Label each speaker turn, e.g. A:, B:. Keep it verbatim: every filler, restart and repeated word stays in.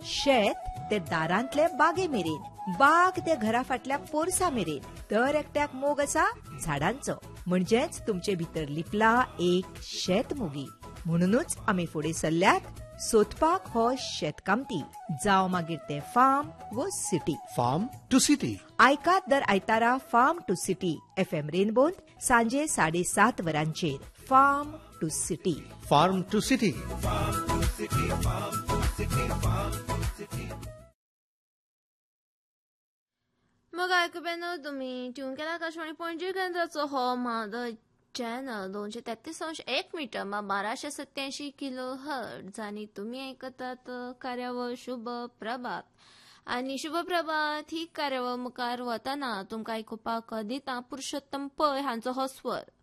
A: शेत ते दारांतले बागे मेरेन, बाग ते घरा फाटल्या पोरसा मेरेन दर एकट्याक मोग आसा झाडांचो. म्हणजेच तुमचे भितर लिपला एक शेतमोगी. म्हणूनच आमी फुडें सरल्यात सोदपाक हो शेतकामती, जावं मागीर ते फार्म व सिटी.
B: फार्म टू सिटी
A: आयकात दर आयतारा form to city F M रेनबोत सांजे साडे सात वरांचेर. Form to city.
B: Form to city.
C: मग आयकुबेनो तुम्ही ट्यून केला आकाशवाणी पणजी केंद्राचो हो म्हादो चॅनल दोनशे तेहतीस अंश एक मीटर मा बाराशे सत्याऐंशी किलो हर्ट्ज आणि तुम्ही ऐकतात कार्यावळ शुभ प्रभात. आणि शुभ प्रभात ही कार्यावळ मुखार वतना तुमकां आयकुपाक दिता पुरुषोत्तम पै हांचो हो स्वर.